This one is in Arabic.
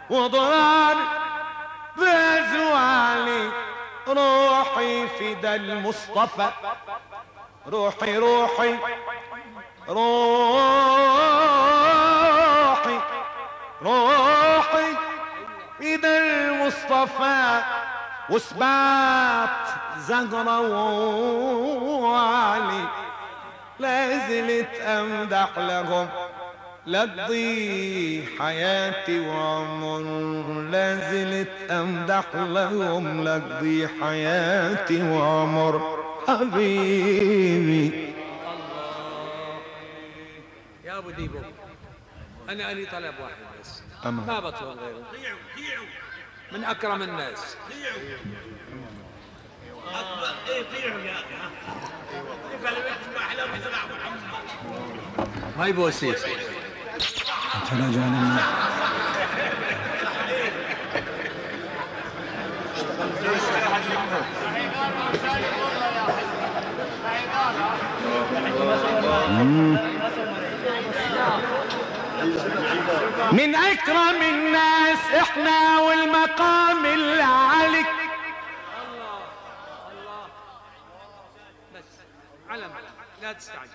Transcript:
وضرار بزوالي روحي فدا المصطفى روحي روحي روحي روحي فدا المصطفى وسبات زهرة وعلي لازلت امدح لهم لقضي حياتي وعمر لازلت امدح لهم لقضي حياتي وعمر حبيبي. يا ابو ديبو انا لي طلب واحد بس أما. ما بطلب غيره من اكرم الناس ما يبغى سيف من اكرم الناس احنا والمقام العالي. الله الله بس علم لا تستعجل.